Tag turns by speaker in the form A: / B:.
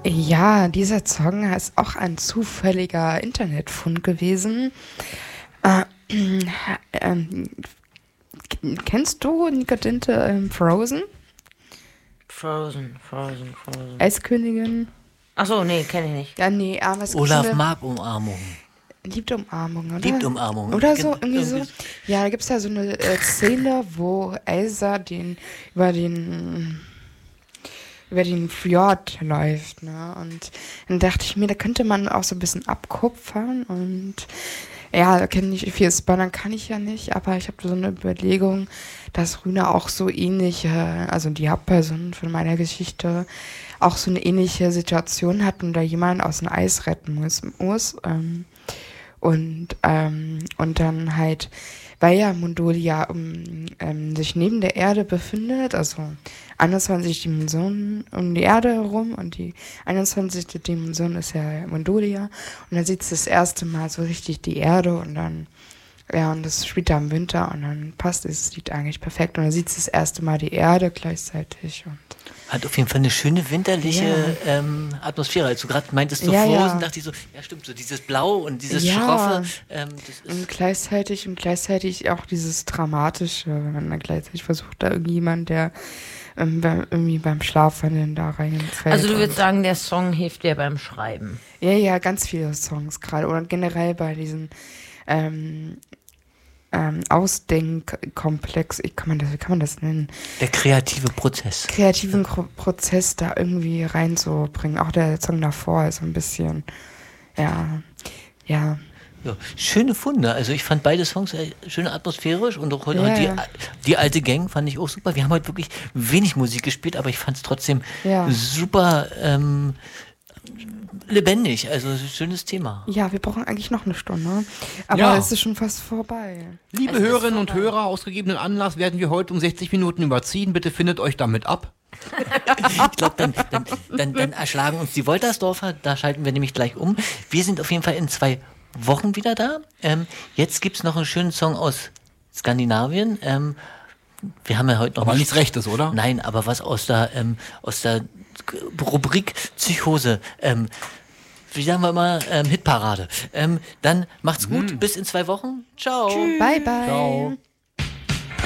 A: Ja, dieser Song ist auch ein zufälliger Internetfund gewesen. Äh, ähm, kennst du Nicodinte Frozen?
B: Frozen.
A: Eiskönigin?
B: Achso, nee, kenne ich nicht.
A: Ja, nee, aber es gibt so
C: Olaf
A: eine
C: mag Umarmung.
A: liebte Umarmung, oder?
C: Liebt Umarmung.
A: Oder so, irgendwie
C: Irgendwie
A: so. Ja, da gibt es ja so eine Szene, wo Elsa über den über den Fjord läuft, ne? Und dann dachte ich mir, da könnte man auch so ein bisschen abkupfern und ja, da kenne ich viel Spoilern kann ich ja nicht, aber ich habe so eine Überlegung, dass Rüne auch so ähnliche, also die Hauptperson von meiner Geschichte, auch so eine ähnliche Situation hat und da jemand aus dem Eis retten muss. Und dann halt, weil ja Mondolia sich neben der Erde befindet, also 21 Dimensionen um die Erde herum und die 21. Dimension ist ja Mondolia und dann sieht es das erste Mal so richtig die Erde und dann, ja, und das spielt da im Winter und dann passt dieses Lied eigentlich perfekt und dann sieht es das erste Mal die Erde gleichzeitig und
C: hat auf jeden Fall eine schöne winterliche Atmosphäre. Als du gerade meintest, so
A: Ja,
C: Frozen,
A: ja.
C: dachte ich so, ja stimmt, so dieses Blau und dieses
A: Ja.
C: Schroffe. Das
A: und
C: ist,
A: gleichzeitig auch dieses Dramatische, wenn man dann gleichzeitig versucht, da irgendjemand, der irgendwie beim Schlafwandeln da reinfällt.
B: Also du würdest
A: und-
B: sagen, der Song hilft dir beim Schreiben.
A: Ja, ganz viele Songs gerade. Oder generell bei diesen Ausdenkkomplex, wie kann man das nennen?
C: der kreative Prozess.
A: Kreativen Prozess da irgendwie reinzubringen. Auch der Song davor ist so ein bisschen, ja.
C: Ja, schöne Funde. Also ich fand beide Songs schön atmosphärisch und auch heute
A: Ja,
C: die,
A: ja.
C: die alte Gang fand ich auch super. Wir haben heute wirklich wenig Musik gespielt, aber ich fand es trotzdem
A: Ja.
C: super lebendig. Also schönes Thema.
A: Ja, wir brauchen eigentlich noch eine Stunde. Aber
D: Ja.
A: es ist schon fast vorbei.
D: Liebe Hörerinnen und Hörer, aus gegebenen Anlass werden wir heute um 60 Minuten überziehen. Bitte findet euch damit ab.
C: Ich glaube, dann erschlagen uns die Woltersdorfer. Da schalten wir nämlich gleich um. Wir sind auf jeden Fall in 2 Wochen wieder da. Jetzt gibt es noch einen schönen Song aus Skandinavien. Wir haben ja heute noch
D: Aber nichts Rechtes, oder?
C: Nein, aber was aus der Rubrik Psychose. Wie sagen wir immer, Hitparade. Dann macht's gut, bis in 2 Wochen. Ciao.
A: Bye, bye.
D: Ciao.